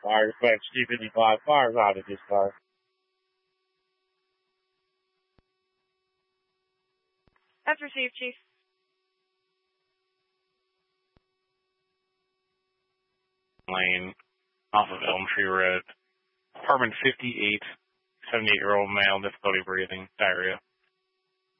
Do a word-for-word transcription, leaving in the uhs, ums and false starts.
Fire dispatch T fifty-five, fires out of this car. That's received, Chief. Lane off of Elm Tree Road. Apartment fifty-eight, seventy-eight-year-old male, difficulty breathing, diarrhea.